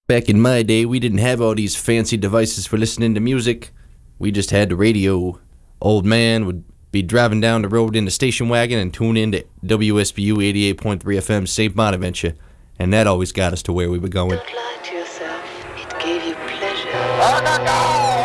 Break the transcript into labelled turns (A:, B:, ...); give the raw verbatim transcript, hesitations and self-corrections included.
A: Back in my day, we didn't have all these fancy devices for listening to music. We just had the radio. Old man would be driving down the road in the station wagon and tune in to W S B U eighty-eight point three F M Saint Bonaventure, and that always got us to where we were going.
B: Don't lie to yourself. It gave you pleasure.